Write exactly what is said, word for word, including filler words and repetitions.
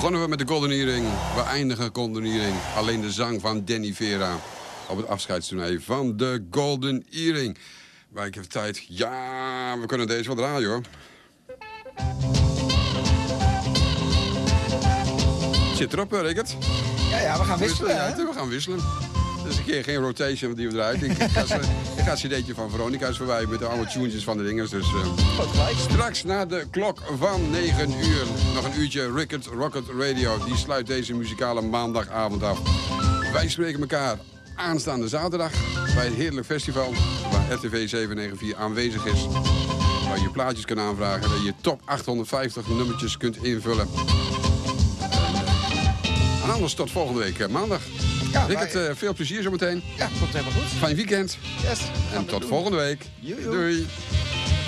Begonnen we met de Golden Earring. We eindigen Golden Earring. Alleen de zang van Danny Vera. Op het afscheidstoernooi van de Golden Earring. Wijk heeft tijd. Ja, we kunnen deze wel draaien hoor. Zit erop, Rickert? Ja, ja, we gaan wisselen. Ja, we gaan wisselen. Dus een keer geen rotation die we eruit. Ik, ik, ga, ik ga een cd'tje van Veronica's voorbij met de oude tunes van de dingers. Dus uh, straks na de klok van negen uur nog een uurtje Rickert Rocket Radio. Die sluit deze muzikale maandagavond af. Wij spreken elkaar aanstaande zaterdag bij het Heerlijk Festival. Waar R T V zevenhonderdvier aanwezig is. Waar je plaatjes kan aanvragen. En je top achthonderdvijftig nummertjes kunt invullen. En anders tot volgende week uh, maandag. Ja, Rickert, uh, veel plezier zometeen. Ja, komt helemaal goed. Fijn weekend. Yes. En tot volgende week. Joejoe. Doei.